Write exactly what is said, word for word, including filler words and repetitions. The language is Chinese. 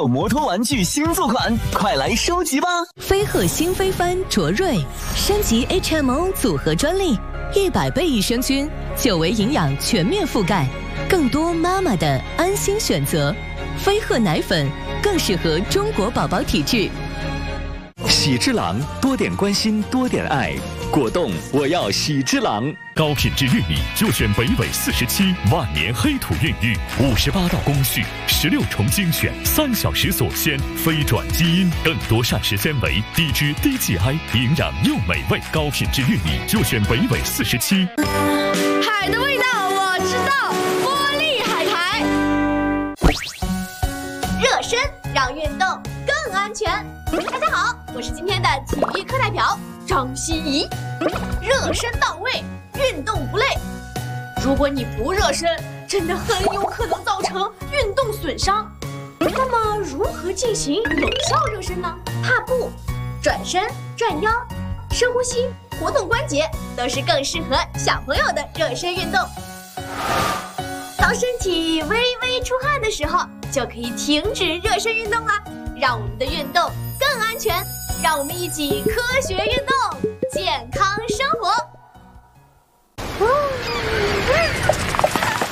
有摩托玩具新作款，快来收集吧！ 飞鹤新飞帆卓瑞升级 H M O 组合专利，一百倍益生菌，久维营养全面覆盖，更多妈妈的安心选择。飞鹤奶粉更适合中国宝宝体质。 喜之郎，多点关心，多点爱。果冻，我要喜之郎。 高品质玉米就选北纬四十七万年黑土孕育，五十八道工序，十六重精选，三小时锁鲜，非转基因，更多膳食纤维，低脂低 G I， 营养又美味。高品质玉米就选北纬四十七。 海的味道我知道，玻璃海苔。热身让运动更安全。大家好，我是今天的体育课代表张欣怡。热身到位，运动不累。如果你不热身，真的很有可能造成运动损伤。那么如何进行有效热身呢？踏步、转身、转腰、深呼吸、活动关节，都是更适合小朋友的热身运动。当身体微微出汗的时候，就可以停止热身运动啦，让我们的运动更安全。让我们一起科学运动，健康